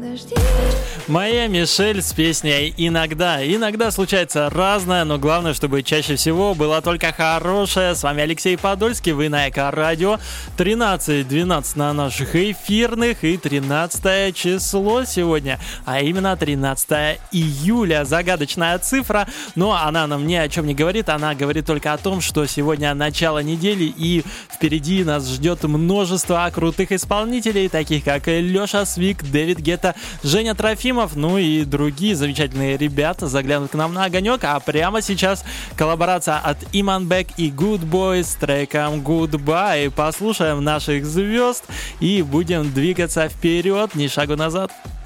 Моя Мишель с песней «Иногда». Иногда случается разное, но главное, чтобы чаще всего было только хорошее. С вами Алексей Подольский, вы на Эко-радио. 13:12 на наших эфирных и 13 число сегодня, а именно 13 июля. Загадочная цифра, но она нам ни о чем не говорит. Она говорит только о том, что сегодня начало недели и впереди нас ждет множество крутых исполнителей, таких как Леша Свик, Дэвид Гетта, Женя Трофимов, ну и другие замечательные ребята заглянут к нам на огонек. А прямо сейчас коллаборация от Imanbek и Good Boy с треком Goodbye. Послушаем наших звезд и будем двигаться вперед, ни шагу назад.